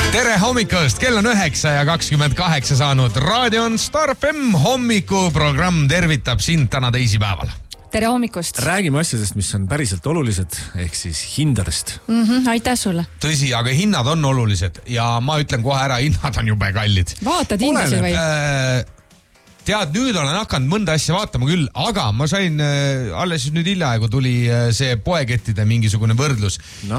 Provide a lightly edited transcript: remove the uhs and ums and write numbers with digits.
Tere hommikust, kell on 9:28 saanud. Raadio on Star FM hommikuprogramm tervitab sind täna teisipäeval. Tere hommikust. Räägime asjadest, mis on päriselt olulised, ehk siis hindadest. Aitäh sulle. Tõsi, aga hinnad on olulised ja ma ütlen kohe ära, hinnad on jube kallid. Vaatad hindasi või? Tead, nüüd olen hakanud mõnda asja vaatama küll, aga ma sain alles nüüd hiljaaegu tuli see poekettide mingisugune võrdlus.